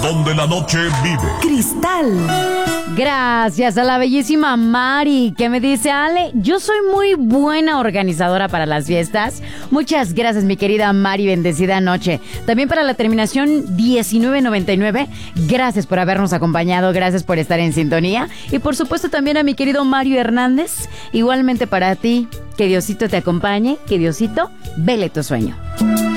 donde la noche vive. Cristal. Gracias a la bellísima Mari, que me dice: Ale, yo soy muy buena organizadora para las fiestas. Muchas gracias, mi querida Mari, bendecida noche. También para la terminación 1999, gracias por habernos acompañado, gracias por estar en sintonía. Y por supuesto también a mi querido Mario Hernández, igualmente para ti, que Diosito te acompañe, que Diosito vele tu sueño.